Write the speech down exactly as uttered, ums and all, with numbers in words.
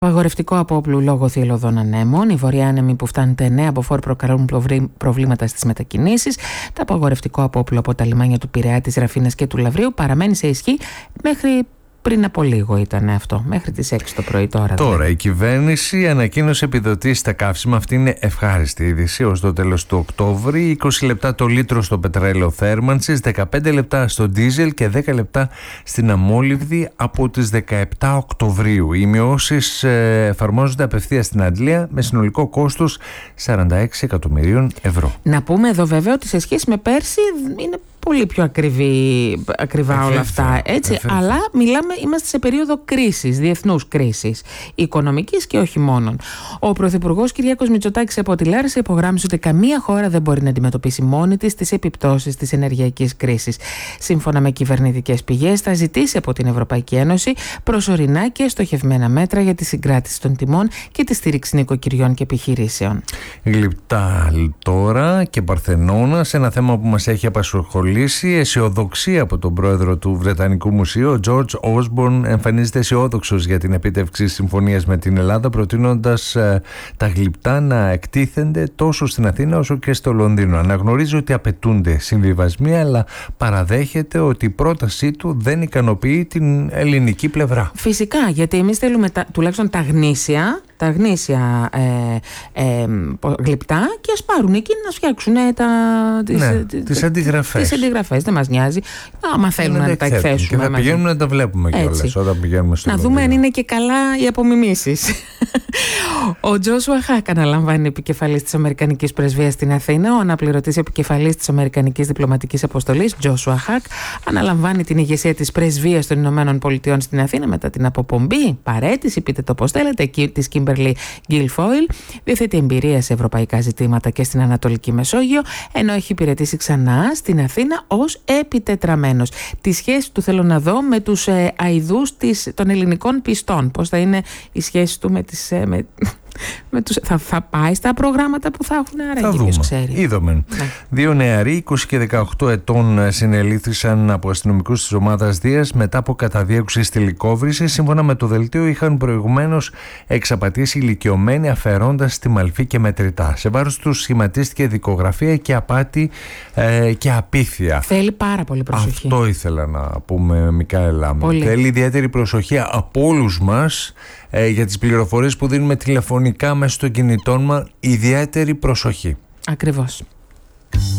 Απαγορευτικό απόπλου λόγω θηελωδών ανέμων. Οι βορειάνεμοι που φτάνουν τα εννέα μποφόρ προκαλούν προβλήματα στις μετακινήσεις. Το απαγορευτικό απόπλου από τα λιμάνια του Πειραιά, της Ραφίνας και του Λαβρίου παραμένει σε ισχύ μέχρι πριν από λίγο ήταν αυτό, μέχρι τις έξι το πρωί τώρα. Τώρα δηλαδή. Η κυβέρνηση ανακοίνωσε επιδοτήσεις στα καύσιμα. Αυτή είναι ευχάριστη είδηση. Ως το τέλος του Οκτώβρη, είκοσι λεπτά το λίτρο στο πετρέλαιο θέρμανσης, δεκαπέντε λεπτά στο ντίζελ και δέκα λεπτά στην αμόλυβδη από τις δεκαεπτά Οκτωβρίου. Οι μειώσεις ε, εφαρμόζονται απευθείας στην Αντλία με συνολικό κόστος σαράντα έξι εκατομμυρίων ευρώ. Να πούμε εδώ βέβαια ότι σε σχέση με πέρσι είναι πολύ πιο ακριβή, ακριβά Εφεύθυα, όλα αυτά, έτσι, εφεύθυα. αλλά μιλάμε, είμαστε σε περίοδο κρίσης, διεθνούς κρίσης, οικονομικής και όχι μόνον. Ο Πρωθυπουργός Κυριάκος Μητσοτάκης από τη Λάρισα υπογράμμισε ότι καμία χώρα δεν μπορεί να αντιμετωπίσει μόνη της τις επιπτώσεις της ενεργειακής κρίσης. Σύμφωνα με κυβερνητικές πηγές, θα ζητήσει από την Ευρωπαϊκή Ένωση προσωρινά και στοχευμένα μέτρα για τη συγκράτηση των τιμών και τη στήριξη νοικοκυριών και επιχειρήσεων. Γλυπτά τώρα και Παρθενώνα, σε ένα θέμα που μας έχει απασχολήσει. Αισιοδοξία από τον πρόεδρο του Βρετανικού Μουσείου. Ο George Osborne εμφανίζεται αισιόδοξος για την επίτευξη συμφωνίας με την Ελλάδα, προτείνοντας ε, τα γλυπτά να εκτίθενται τόσο στην Αθήνα όσο και στο Λονδίνο. Αναγνωρίζει ότι απαιτούνται συμβιβασμοί, αλλά παραδέχεται ότι η πρότασή του δεν ικανοποιεί την ελληνική πλευρά. Φυσικά, γιατί εμείς θέλουμε τα, τουλάχιστον τα γνήσια, τα γνήσια ε, ε, γλυπτά, και ας πάρουν εκεί να φτιάξουν τα, τις, ναι, τις, τις αντιγραφές. Τις αντιγραφές, δεν μας νοιάζει. Άμα θέλουν να, να τα εκθέσουμε. Και θα πηγαίνουμε να τα βλέπουμε κιόλας όταν πηγαίνουμε στο Να Λονδίνο. δούμε αν είναι και καλά οι απομιμήσεις. Ο Τζόσουα Χακ αναλαμβάνει επικεφαλής της Αμερικανικής Πρεσβείας στην Αθήνα. Ο αναπληρωτής επικεφαλής της Αμερικανικής Διπλωματικής Αποστολής, Τζόσουα Χακ, αναλαμβάνει την ηγεσία της Πρεσβείας των Ηνωμένων Πολιτειών στην Αθήνα μετά την αποπομπή, παρέτηση, πείτε το πώς θέλετε, της Κίμπερλι Γκίλφόιλ. Διαθέτει εμπειρία σε ευρωπαϊκά ζητήματα και στην Ανατολική Μεσόγειο, ενώ έχει υπηρετήσει ξανά στην Αθήνα ως επιτετραμένος. Τη σχέση του θέλω να δω με τους ε, αηδούς της, των ελληνικών πιστών. Πώς θα είναι η σχέση του με τις... Ε, με... Με τους, θα, θα πάει στα προγράμματα που θα έχουν, άρα ποιος ξέρει. Είδομεν. Ναι. Δύο νεαροί, είκοσι και δεκαοκτώ ετών, συνελήφθησαν από αστυνομικούς της ομάδας Δίας μετά από καταδίωξη στη Λυκόβρηση. Σύμφωνα με το δελτίο, είχαν προηγουμένως εξαπατήσει ηλικιωμένοι αφαιρώντας τη μαλφή και μετρητά. Σε βάρος τους σχηματίστηκε δικογραφία και απάτη ε, και απίθεια. Θέλει πάρα πολύ προσοχή. Αυτό ήθελα να πούμε, Μικαέλα. Θέλει ιδιαίτερη προσοχή από όλους μας ε, για τις πληροφορίες που δίνουμε τηλεφωνικά μέσα στο κινητό μας. Ιδιαίτερη προσοχή. Ακριβώς.